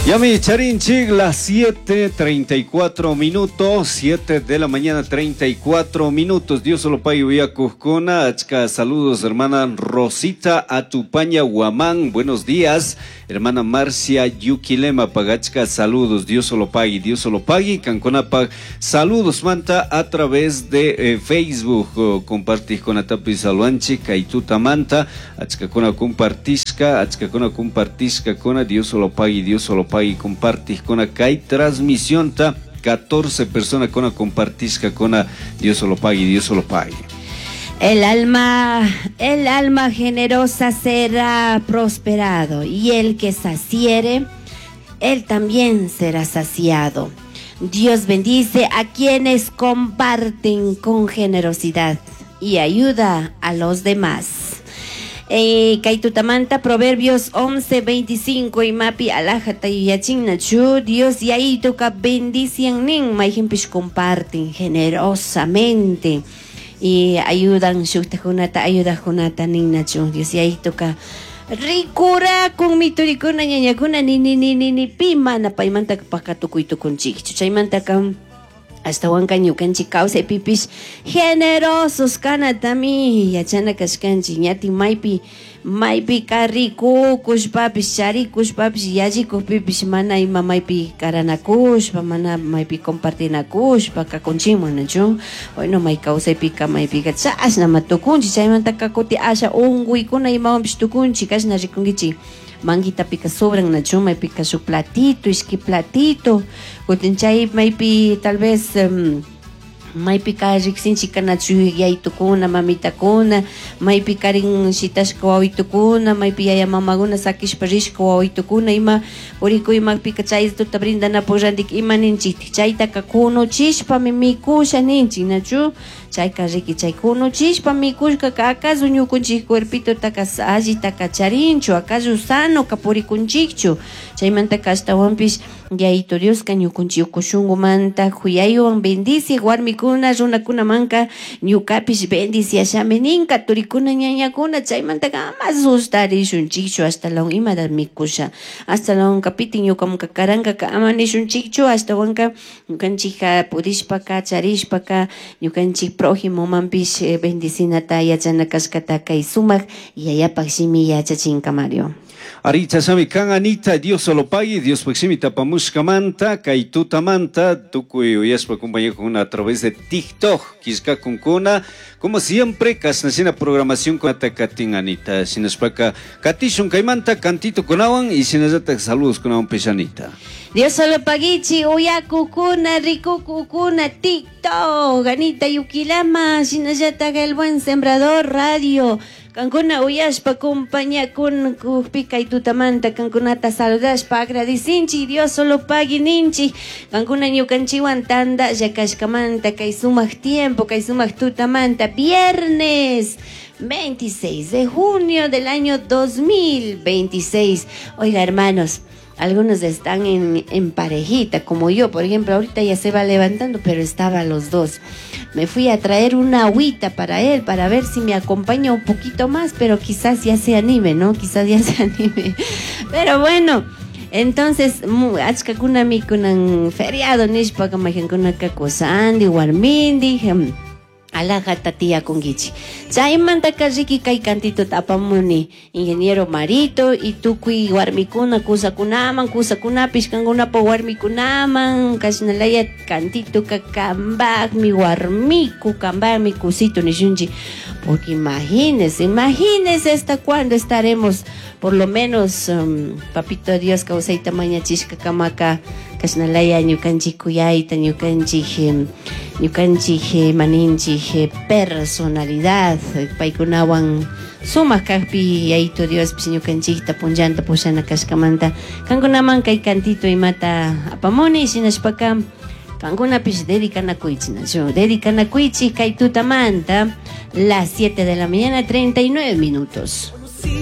Yami Charinchik, las 7:34 minutos, 7 de la mañana, 34 minutos. Dios solo pague vía Cuscona. Achka, saludos, hermana Rosita Atupaña Huamán. Buenos días, hermana Marcia Yuquilema Pagachka. Saludos, Dios solo pague, Dios solo pague. Cancona Pag, saludos, manta, a través de Facebook. Compartís con Atapi Saluanchi, Kaituta Manta. Achka Kona compartisca, Achka Kona compartisca Kona. Dios solo pague, Dios solo pague. Y compartís con acá y transmisión ta 14 personas con compartisca con Dios solo pague, Dios solo pague. El alma generosa será prosperado, y el que saciere, él también será saciado. Dios bendice a quienes comparten con generosidad y ayuda a los demás. Kaitutamanta, Proverbios 11:25 y mapi alajata y yachinachu. Dios y ahí toca bendicen nin, maijimpish comparten generosamente y ayudan ayuda junata ninachu. Dios y ahí toca ricura con mi turicuna ñañacuna ni pimana paimanta pakatukuitu con chiquichu chaimanta kam. Hasta Huanca ñukanchi causa pipis generosos kanatami yachana kashkanchi ñati maypi karikukush papis charikush papis yallikush pipis mana ima maypi karanakushpa mana maypi compartinakushpa kakunchimanachu bueno may causaypi maypi chashna matukunchi chaymanta kakuti asha unguykuna imawanpish tukunchi kashna rikunkichi manguita pica sobran nachu may pica su platito, isqui platito, kutenchay maypi tal vez maypi ka riksinchi kanachu yaytukuna mamitakuna, maypi karin shitashka wawitukuna, maypi yaya mamaguna sakishpa rishka wawitukuna ima puriku ima pika chaytuta brindanapo randik ima ninchik chaytaka kunuchishpa mikusha ninchik nachu chayka riki chay kunuchishpa mikushka acaso ñukunchik cuerpito taka alli taka charinchu acaso sano kapurikunchikchu chaymantaka ashtawanpish yayito Dioska ñukunchik kushungumanta kuyaywan bendici warmikuna runakunamanka ñukapish bendiciashami ninka turikuna ñañakuna chaymantaka ama asustarishunchikchu ashtawan imada mikusha ashtawan kapiti ñukamunka karanka ama nishunchikchu ashtawanka ñukanchika purishpaka charishpaka ñukanchik prójimo mampish bendicinata yachana kashkata kay sumak yayapak shimi yachachinka Mario. Arita sami kan Anita, Dios solo pague, Dios paximi tapamushka manta, kaituta manta, tukuy uyaspa compañía con a través de TikTok, kiska kunkuna, como siempre, kasnacina programación con Atacatín Anita, sinaspaka katishun kaimanta, cantito con awan y sinazata saludos con awan peshanita. Dios solo paguichi, uyakukuna, rikukukuna, TikTok, Anita Yuquilama, sinazata el buen sembrador, radio. Cancuna uyashpa compañía con pica y tutamanta cancunata saludashpa agradecinchi Dios solo pague ninchi cancuna ñukanchiwan tanda yakashkamanta kay sumak tiempo kay sumak tutamanta viernes 26 de junio del año 2026. Oiga, hermanos, algunos están en parejita, como yo, por ejemplo, ahorita ya se va levantando, pero estaba los dos. Me fui a traer una agüita para él, para ver si me acompaña un poquito más, pero quizás ya se anime, ¿no? Quizás ya se anime. Pero bueno, entonces, achkakuna kunan feriado, nishpa kamajankuna kakusandi, warmindi, alajata tía kungichi. Chaymanta kajiki kay cantito tapamuni ingeniero Marito y tukui warmikuna kusakunaman kusakunapish kangunapo warmikunaman kashnalaya cantito kakambak mi warmiku kambak mi kusito nishunchi porque imagínense hasta cuándo estaremos por lo menos papito Dios causaita mañachishka kamaka kashnalaya ñukanchik kuyayta ñukanchik maninchik personalidad paykunawan sumak kaqpi yayito Dios ñukanchikta punllanta pushana kashkamanta kankunaman kay cantito imata apamuni shinashpaka kankunapish dedicanakuychik kay tutamanta las 7 de la mañana 39 minutos.